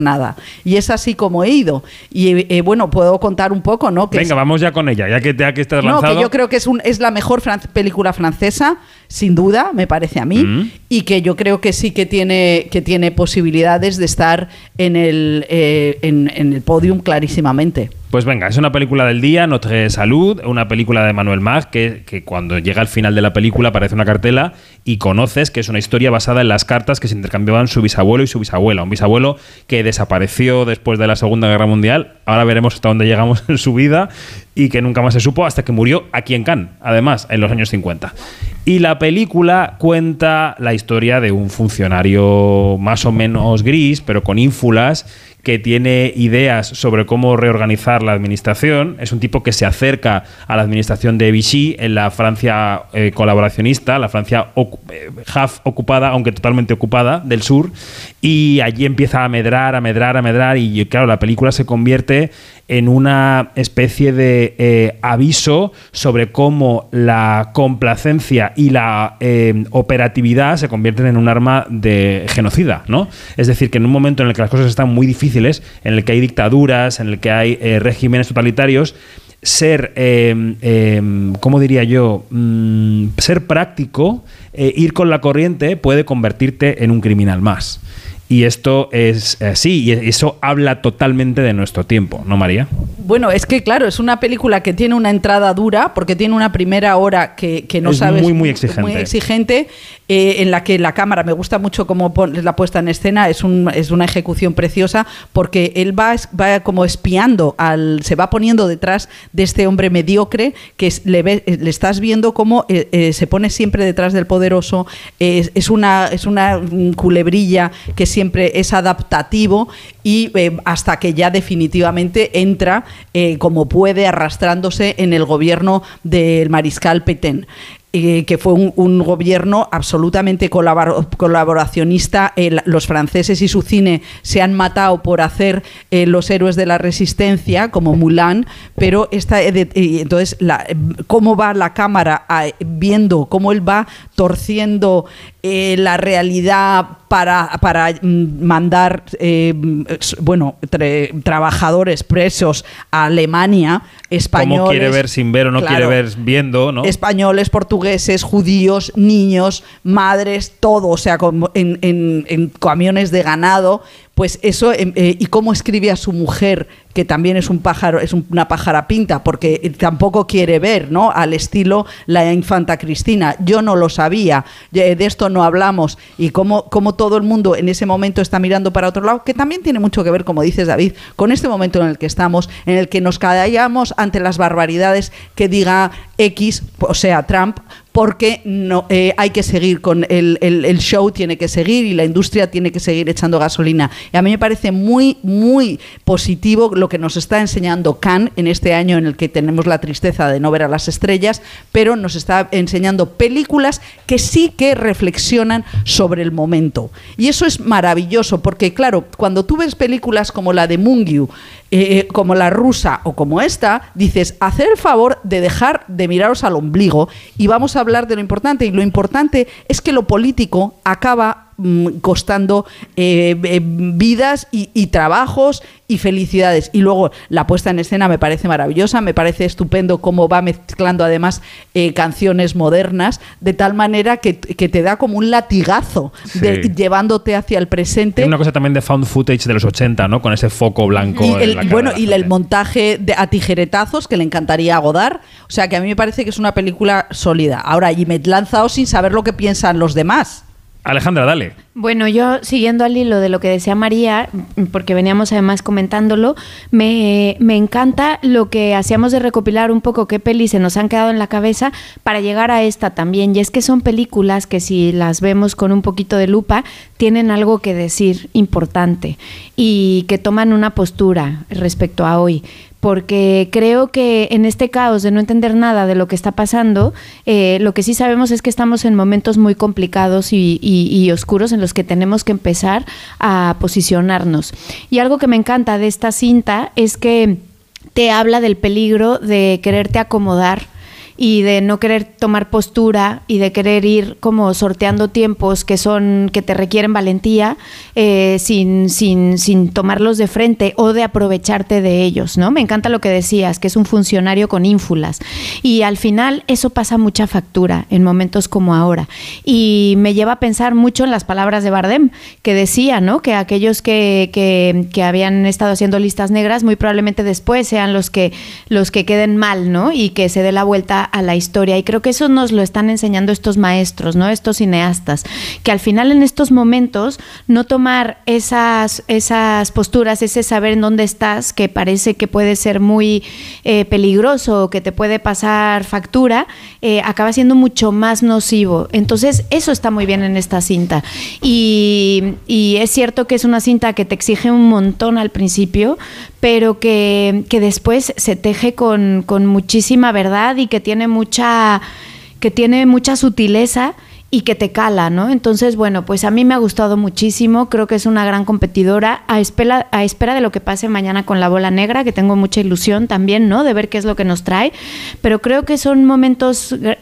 nada. Y es así como he ido. Y bueno, puedo contar un poco, ¿no? Venga, vamos ya con ella, ya que estás lanzado. No, que yo creo que es la mejor película francesa, sin duda, me parece a mí, y que yo creo que sí que tiene posibilidades de estar en el podium clarísimamente. Pues venga, es una película del día, Notre Salud, una película de Manuel Mag, que cuando llega al final de la película aparece una cartela y conoces que es una historia basada en las cartas que se intercambiaban su bisabuelo y su bisabuela. Un bisabuelo que desapareció después de la Segunda Guerra Mundial, ahora veremos hasta dónde llegamos en su vida, y que nunca más se supo hasta que murió aquí en Cannes, además, en los años 50. Y la película cuenta la historia de un funcionario más o menos gris, pero con ínfulas, que tiene ideas sobre cómo reorganizar la administración. Es un tipo que se acerca a la administración de Vichy en la Francia colaboracionista, la Francia half ocupada, aunque totalmente ocupada, del sur, y allí empieza a medrar, y claro, la película se convierte en una especie de aviso sobre cómo la complacencia y la operatividad se convierten en un arma de genocida, ¿no? Es decir, que en un momento en el que las cosas están muy difíciles, en el que hay dictaduras, en el que hay regímenes totalitarios, ser, ¿cómo diría yo? Ser práctico, ir con la corriente puede convertirte en un criminal más. Y esto es así, y eso habla totalmente de nuestro tiempo, ¿no, María? Bueno, es que claro, es una película que tiene una entrada dura, porque tiene una primera hora que no es sabes... muy exigente. En la que la cámara, me gusta mucho cómo la puesta en escena, es una ejecución preciosa, porque él va como espiando, se va poniendo detrás de este hombre mediocre, que le estás viendo cómo se pone siempre detrás del poderoso, es una culebrilla que siempre es adaptativo, y hasta que ya definitivamente entra como puede, arrastrándose en el gobierno del mariscal Pétain. Que fue un gobierno absolutamente colaboracionista. Los franceses y su cine se han matado por hacer los héroes de la resistencia, como Mulan, pero entonces cómo va la cámara viendo cómo él va torciendo la realidad para mandar trabajadores presos a Alemania, españoles. ¿Cómo quiere ver sin ver o no quiere ver viendo, ¿no? Españoles, portugueses, judíos, niños, madres, todo, o sea, en camiones de ganado. Pues eso, y cómo escribe a su mujer, que también es un pájaro, es una pájara pinta, porque tampoco quiere ver, ¿no? Al estilo la infanta Cristina. Yo no lo sabía, de esto no hablamos, y cómo todo el mundo en ese momento está mirando para otro lado, que también tiene mucho que ver, como dices, David, con este momento en el que estamos, en el que nos callamos ante las barbaridades que diga X, o sea, Trump, porque no hay que seguir con el show, tiene que seguir, y la industria tiene que seguir echando gasolina. Y a mí me parece muy, muy positivo lo que nos está enseñando Cannes en este año, en el que tenemos la tristeza de no ver a las estrellas, pero nos está enseñando películas que sí que reflexionan sobre el momento. Y eso es maravilloso, porque claro, cuando tú ves películas como la de Mungiu, como la rusa o como esta, dices, hacer el favor de dejar de miraros al ombligo y vamos a hablar de lo importante. Y lo importante es que lo político acaba costando vidas y trabajos y felicidades. Y luego la puesta en escena me parece maravillosa, me parece estupendo cómo va mezclando además canciones modernas, de tal manera que te da como un latigazo, llevándote hacia el presente. Tiene una cosa también de found footage de los 80, ¿no? Con ese foco blanco. Y el montaje a tijeretazos que le encantaría a Godard. O sea que a mí me parece que es una película sólida. Ahora, y me he lanzado sin saber lo que piensan los demás. Alejandra, dale. Bueno, yo siguiendo al hilo de lo que decía María, porque veníamos además comentándolo, me encanta lo que hacíamos de recopilar un poco qué pelis se nos han quedado en la cabeza para llegar a esta también. Y es que son películas que si las vemos con un poquito de lupa, tienen algo que decir importante y que toman una postura respecto a hoy. Porque creo que en este caos de no entender nada de lo que está pasando, lo que sí sabemos es que estamos en momentos muy complicados y oscuros en los que tenemos que empezar a posicionarnos. Y algo que me encanta de esta cinta es que te habla del peligro de quererte acomodar y de no querer tomar postura y de querer ir como sorteando tiempos que te requieren valentía, sin tomarlos de frente o de aprovecharte de ellos, ¿no? Me encanta lo que decías, que es un funcionario con ínfulas, y al final eso pasa mucha factura en momentos como ahora, y me lleva a pensar mucho en las palabras de Bardem, que decía, ¿no?, que aquellos que habían estado haciendo listas negras muy probablemente después sean los que queden mal, ¿no?, y que se dé la vuelta a la historia. Y creo que eso nos lo están enseñando estos maestros, ¿no?, estos cineastas, que al final en estos momentos no tomar esas posturas, ese saber en dónde estás, que parece que puede ser muy peligroso, que te puede pasar factura, acaba siendo mucho más nocivo. Entonces eso está muy bien en esta cinta, y es cierto que es una cinta que te exige un montón al principio, pero que después se teje con muchísima verdad, y que tiene mucha sutileza y que te cala, ¿no? Entonces, bueno, pues a mí me ha gustado muchísimo, creo que es una gran competidora, a espera de lo que pase mañana con La Bola Negra, que tengo mucha ilusión también, ¿no?, de ver qué es lo que nos trae, pero creo que son momentos